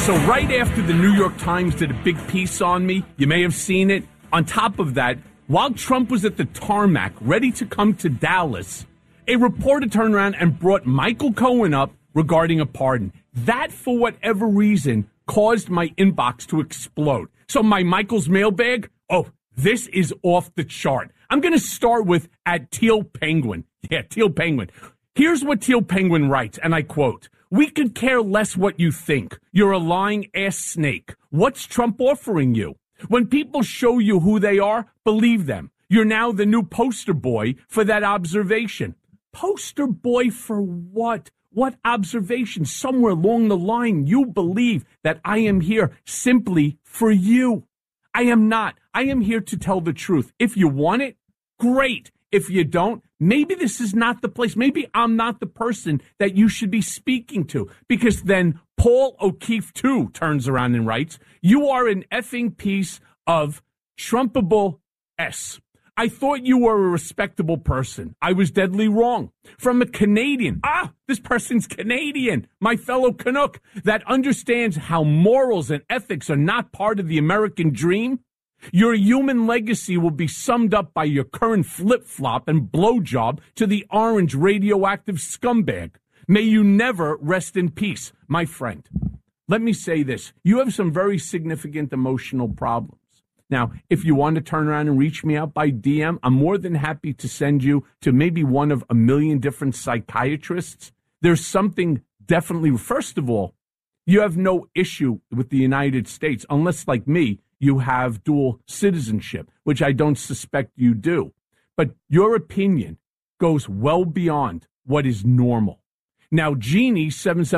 So right after the New York Times did a big piece on me, you may have seen it. On top of that, while Trump was at the tarmac ready to come to Dallas, a reporter turned around and brought Michael Cohen up regarding a pardon. That, for whatever reason, caused my inbox to explode. So my Michael's mailbag, this is off the chart. I'm going to start with at Teal Penguin. Yeah, Teal Penguin. Here's what Teal Penguin writes, and I quote, "We could care less what you think. You're a lying ass snake. What's Trump offering you? When people show you who they are, believe them. You're now the new poster boy for that observation." Poster boy for what? What observation? Somewhere along the line, you believe that I am here simply for you. I am not. I am here to tell the truth. If you want it, great. If you don't, maybe this is not the place. Maybe I'm not the person that you should be speaking to. Because then Paul O'Keefe, too, turns around and writes, "You are an effing piece of Trumpable S. I thought you were a respectable person. I was deadly wrong. From a Canadian, this person's Canadian, my fellow Canuck, that understands how morals and ethics are not part of the American dream. Your human legacy will be summed up by your current flip-flop and blowjob to the orange radioactive scumbag. May you never rest in peace, my friend." Let me say this. You have some very significant emotional problems. Now, if you want to turn around and reach me out by DM, I'm more than happy to send you to maybe one of a million different psychiatrists. There's something definitely, first of all, you have no issue with the United States, unless, like me, you have dual citizenship, which I don't suspect you do. But your opinion goes well beyond what is normal. Now, Jeannie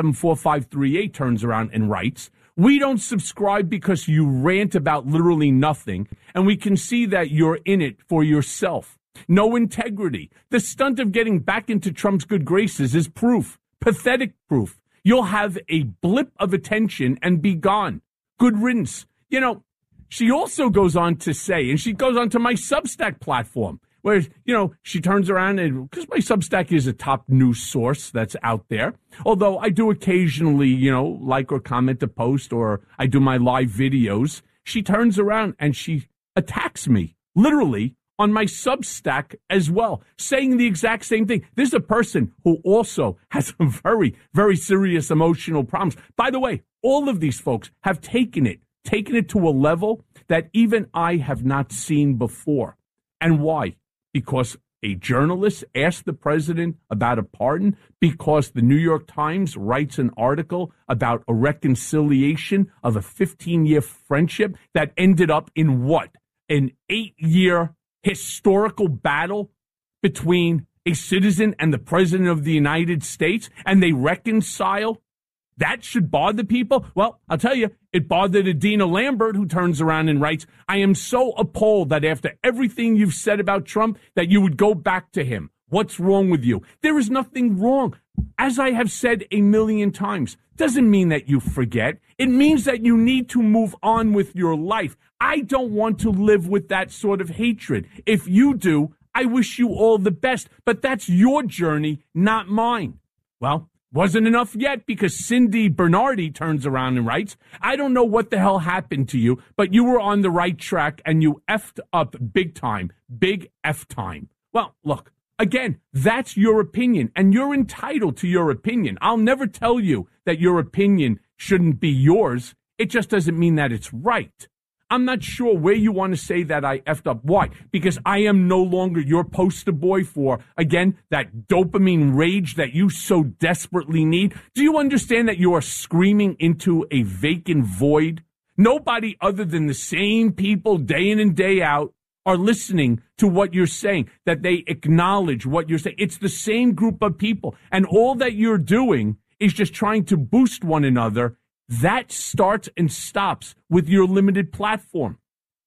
774538 turns around and writes, "We don't subscribe because you rant about literally nothing, and we can see that you're in it for yourself. No integrity. The stunt of getting back into Trump's good graces is proof, pathetic proof. You'll have a blip of attention and be gone. Good riddance." You know, she also goes on to say, and she goes on to my Substack platform, where, she turns around and, because my Substack is a top news source that's out there, although I do occasionally, like or comment a post, or I do my live videos, she turns around and she attacks me, literally, on my Substack as well, saying the exact same thing. This is a person who also has some very, very serious emotional problems. By the way, all of these folks have taken it to a level that even I have not seen before. And why? Because a journalist asked the president about a pardon, because the New York Times writes an article about a reconciliation of a 15-year friendship that ended up in what? An 8-year historical battle between a citizen and the president of the United States, and they reconcile. That should bother people? Well, I'll tell you, it bothered Adina Lambert, who turns around and writes, "I am so appalled that after everything you've said about Trump, that you would go back to him. What's wrong with you?" There is nothing wrong. As I have said a million times, doesn't mean that you forget. It means that you need to move on with your life. I don't want to live with that sort of hatred. If you do, I wish you all the best, but that's your journey, not mine. Well, wasn't enough yet, because Cindy Bernardi turns around and writes, "I don't know what the hell happened to you, but you were on the right track and you effed up big time, big F time." Well, look, again, that's your opinion, and you're entitled to your opinion. I'll never tell you that your opinion shouldn't be yours. It just doesn't mean that it's right. I'm not sure where you want to say that I effed up. Why? Because I am no longer your poster boy for, again, that dopamine rage that you so desperately need. Do you understand that you are screaming into a vacant void? Nobody other than the same people day in and day out are listening to what you're saying, that they acknowledge what you're saying. It's the same group of people. And all that you're doing is just trying to boost one another. That starts and stops with your limited platform.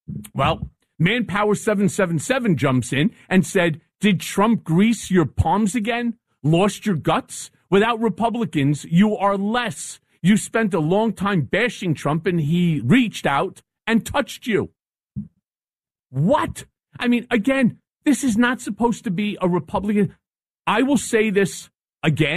Well, Manpower 777 jumps in and said, "Did Trump grease your palms again? Lost your guts? Without Republicans, you are less. You spent a long time bashing Trump, and he reached out and touched you." What? I mean, again, this is not supposed to be a Republican. I will say this again.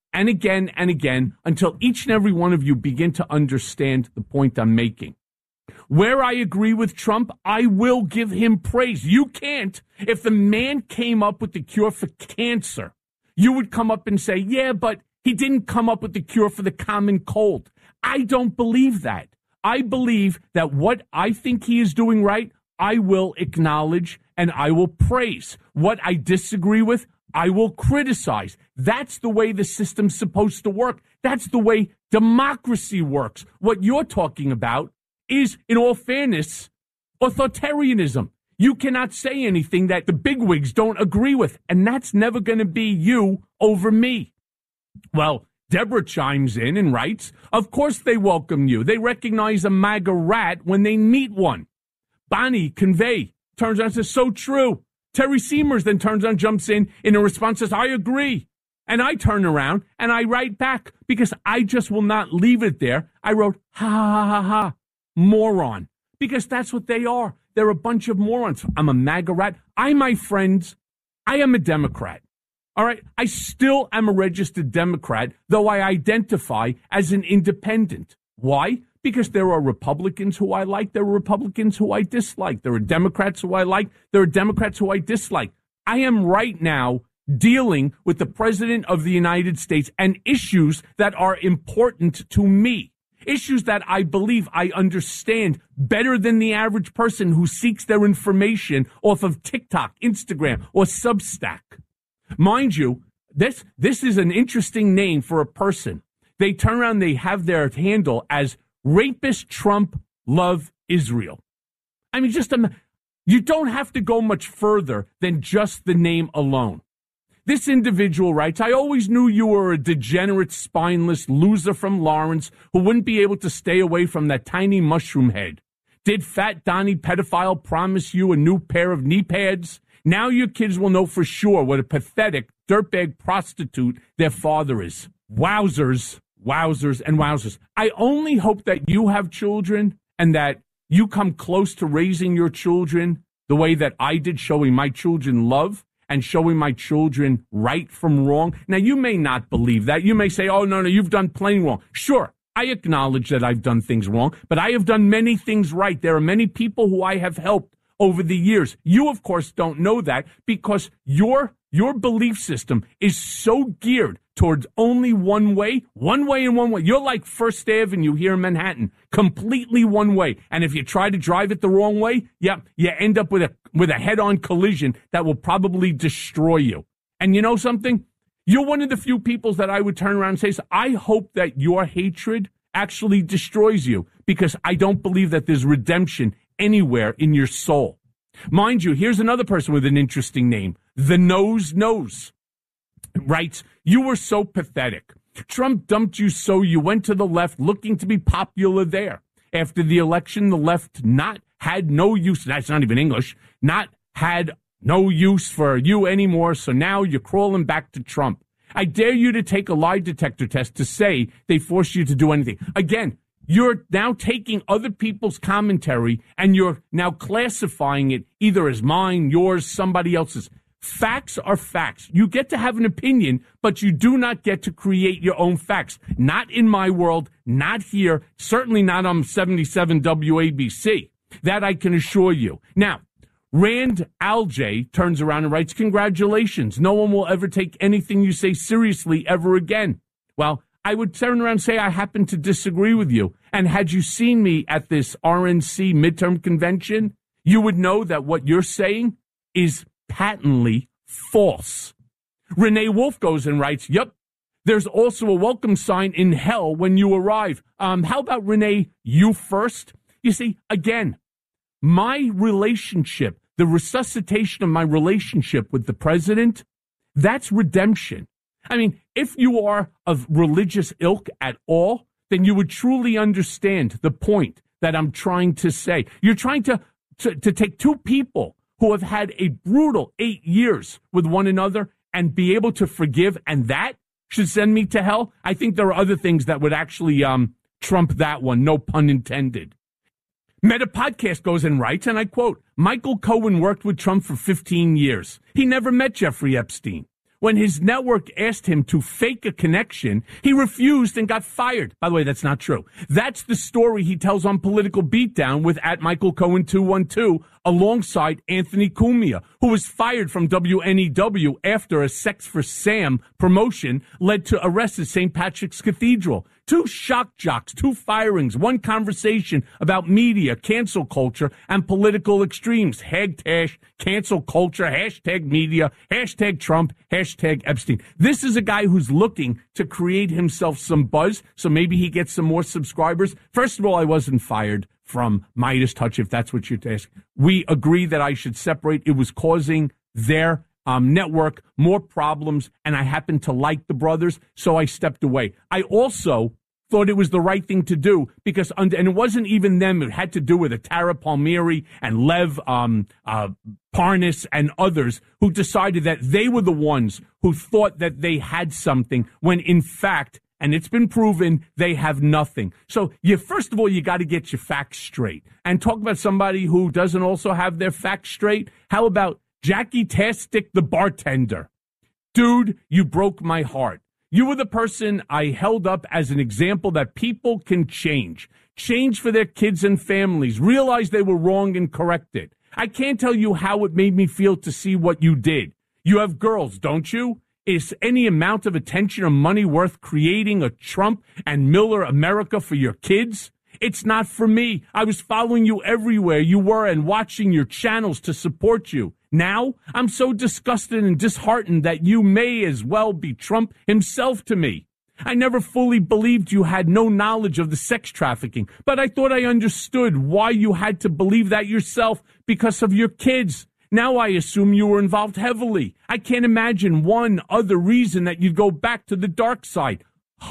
and again and again until each and every one of you begin to understand the point I'm making. Where I agree with Trump, I will give him praise. You can't. If the man came up with the cure for cancer, you would come up and say, yeah, but he didn't come up with the cure for the common cold. I don't believe that. I believe that what I think he is doing right, I will acknowledge and I will praise. What I disagree with, I will criticize. That's the way the system's supposed to work. That's the way democracy works. What you're talking about is, in all fairness, authoritarianism. You cannot say anything that the bigwigs don't agree with, and that's never going to be you over me. Well, Deborah chimes in and writes, of course they welcome you. They recognize a MAGA rat when they meet one. Bonnie Convey turns on and says, so true. Terry Seamers then turns on, jumps in a response, says, I agree. And I turn around and I write back because I just will not leave it there. I wrote, ha, ha, ha, ha, moron. Because that's what they are. They're a bunch of morons. I'm a MAGA rat. My friends, I am a Democrat. All right. I still am a registered Democrat, though I identify as an independent. Why? Because there are Republicans who I like. There are Republicans who I dislike. There are Democrats who I like. There are Democrats who I dislike. I am right now dealing with the President of the United States and issues that are important to me. Issues that I believe I understand better than the average person who seeks their information off of TikTok, Instagram, or Substack. Mind you, this is an interesting name for a person. They turn around, they have their handle as Rapist Trump Love Israel. I mean, you don't have to go much further than just the name alone. This individual writes, I always knew you were a degenerate, spineless loser from Lawrence who wouldn't be able to stay away from that tiny mushroom head. Did Fat Donnie pedophile promise you a new pair of knee pads? Now your kids will know for sure what a pathetic dirtbag prostitute their father is. Wowzers, wowzers, and wowzers. I only hope that you have children and that you come close to raising your children the way that I did, showing my children love and showing my children right from wrong. Now, you may not believe that. You may say, oh, no, you've done plenty wrong. Sure, I acknowledge that I've done things wrong, but I have done many things right. There are many people who I have helped over the years. You, of course, don't know that because your belief system is so geared towards only one way and one way. You're like First Avenue here in Manhattan, completely one way. And if you try to drive it the wrong way, you end up with a head-on collision that will probably destroy you. And you know something? You're one of the few people that I would turn around and say, I hope that your hatred actually destroys you because I don't believe that there's redemption anywhere in your soul. Mind you, here's another person with an interesting name. The Nose Knows writes, you were so pathetic. Trump dumped you so you went to the left looking to be popular there. After the election, the left had no use. That's not even English. Had no use for you anymore. So now you're crawling back to Trump. I dare you to take a lie detector test to say they forced you to do anything. Again, you're now taking other people's commentary and you're now classifying it either as mine, yours, somebody else's. Facts are facts. You get to have an opinion, but you do not get to create your own facts. Not in my world, not here, certainly not on 77 WABC. That I can assure you. Now, Rand Alj turns around and writes, congratulations. No one will ever take anything you say seriously ever again. Well, I would turn around and say I happen to disagree with you. And had you seen me at this RNC midterm convention, you would know that what you're saying is patently false. Renee Wolf goes and writes, yep, there's also a welcome sign in hell when you arrive. How about, Renee, you first? You see, again, my relationship, the resuscitation of my relationship with the president, that's redemption. I mean, if you are of religious ilk at all, then you would truly understand the point that I'm trying to say. You're trying to take two people who have had a brutal 8 years with one another and be able to forgive, and that should send me to hell. I think there are other things that would actually trump that one, no pun intended. Meta Podcast goes and writes, and I quote, Michael Cohen worked with Trump for 15 years. He never met Jeffrey Epstein. When his network asked him to fake a connection, he refused and got fired. By the way, that's not true. That's the story he tells on Political Beatdown with @MichaelCohen212 alongside Anthony Cumia, who was fired from WNEW after a Sex for Sam promotion led to arrests at St. Patrick's Cathedral. 2 shock jocks, 2 firings, 1 conversation about media, cancel culture, and political extremes. Hashtag cancel culture, hashtag media, hashtag Trump, hashtag Epstein. This is a guy who's looking to create himself some buzz, so maybe he gets some more subscribers. First of all, I wasn't fired from Midas Touch, if that's what you're asking. We agree that I should separate. It was causing their network more problems, and I happened to like the brothers, so I stepped away. I also thought it was the right thing to do because, and it wasn't even them. It had to do with Tara Palmieri and Lev Parnas and others who decided that they were the ones who thought that they had something when in fact, and it's been proven, they have nothing. So first of all, you got to get your facts straight. And talk about somebody who doesn't also have their facts straight. How about Jackie Tastic, the bartender? Dude, you broke my heart. You were the person I held up as an example that people can change for their kids and families, realize they were wrong and correct it. I can't tell you how it made me feel to see what you did. You have girls, don't you? Is any amount of attention or money worth creating a Trump and Miller America for your kids? It's not for me. I was following you everywhere you were and watching your channels to support you. Now, I'm so disgusted and disheartened that you may as well be Trump himself to me. I never fully believed you had no knowledge of the sex trafficking, but I thought I understood why you had to believe that yourself because of your kids. Now I assume you were involved heavily. I can't imagine one other reason that you'd go back to the dark side.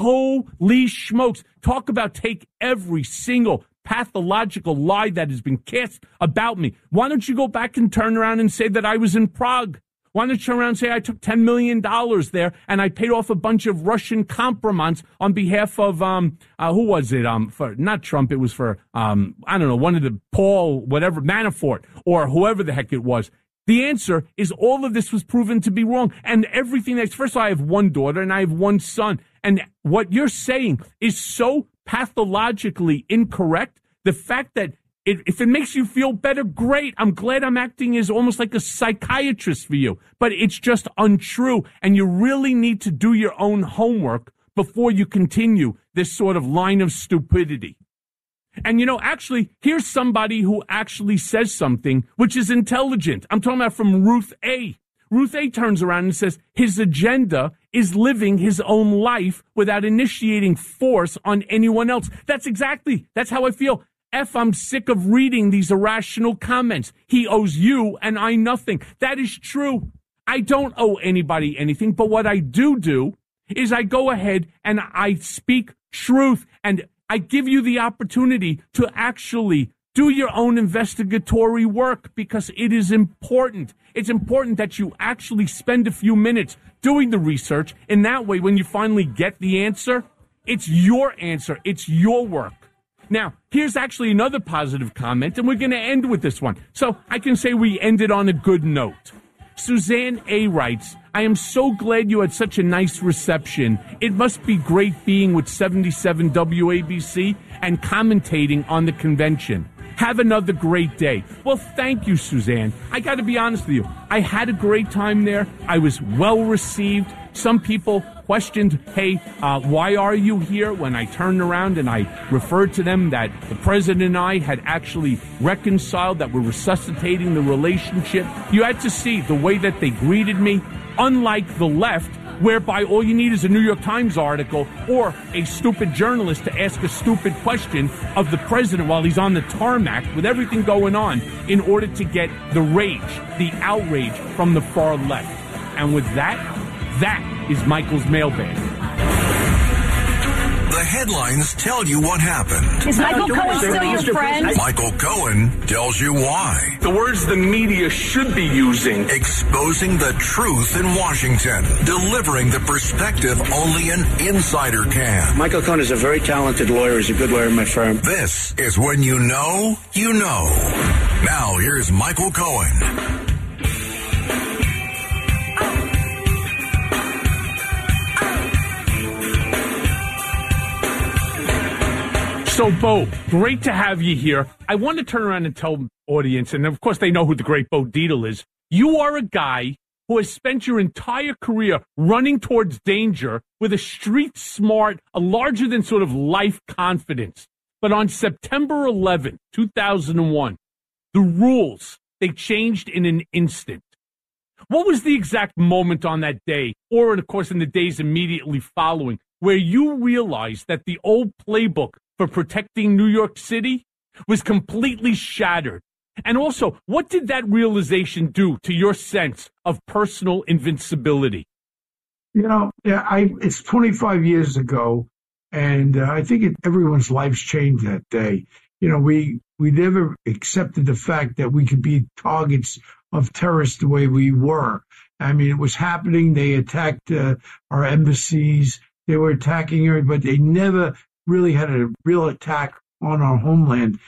Holy smokes. Talk about take every single pathological lie that has been cast about me. Why don't you go back and turn around and say that I was in Prague? Why don't you turn around and say I took $10 million there and I paid off a bunch of Russian compromise on behalf of, who was it? For not Trump, it was for, I don't know, one of the Paul, whatever, Manafort or whoever the heck it was. The answer is all of this was proven to be wrong. And everything that's, first of all, I have one daughter and I have one son. And what you're saying is so pathologically incorrect. The fact that if it makes you feel better, great. I'm glad I'm acting as almost like a psychiatrist for you. But it's just untrue. And you really need to do your own homework before you continue this sort of line of stupidity. And, actually, here's somebody who actually says something which is intelligent. I'm talking about from Ruth A. Ruth A. turns around and says his agenda is living his own life without initiating force on anyone else. That's how I feel. I'm sick of reading these irrational comments. He owes you and I nothing. That is true. I don't owe anybody anything, but what I do is I go ahead and I speak truth, and I give you the opportunity to actually do your own investigatory work because it is important. It's important that you actually spend a few minutes doing the research. And that way, when you finally get the answer, it's your answer. It's your work. Now, here's actually another positive comment, and we're going to end with this one. So I can say we ended on a good note. Suzanne A. writes, I am so glad you had such a nice reception. It must be great being with 77 WABC and commentating on the convention. Have another great day. Well, thank you, Suzanne. I got to be honest with you. I had a great time there. I was well received. Some people questioned, hey, why are you here? When I turned around and I referred to them that the president and I had actually reconciled, that we're resuscitating the relationship. You had to see the way that they greeted me, unlike the left, whereby all you need is a New York Times article or a stupid journalist to ask a stupid question of the president while he's on the tarmac with everything going on in order to get the rage, the outrage from the far left. And with that is Michael's mailbag. The headlines tell you what happened. Is Michael Cohen still your friend? Michael Cohen tells you why. The words the media should be using. Exposing the truth in Washington. Delivering the perspective only an insider can. Michael Cohen is a very talented lawyer. He's a good lawyer in my firm. This is when you know, you know. Now, here's Michael Cohen. So, Bo, great to have you here. I want to turn around and tell the audience, and of course they know who the great Bo Dietl is. You are a guy who has spent your entire career running towards danger with a street smart, a larger than sort of life confidence. But on September 11, 2001, the rules, they changed in an instant. What was the exact moment on that day, or of course in the days immediately following, where you realized that the old playbook for protecting New York City was completely shattered? And also, what did that realization do to your sense of personal invincibility? It's 25 years ago, and I think everyone's lives changed that day. We never accepted the fact that we could be targets of terrorists the way we were. I mean, it was happening. They attacked our embassies. They were attacking everybody, but they never really had a real attack on our homeland.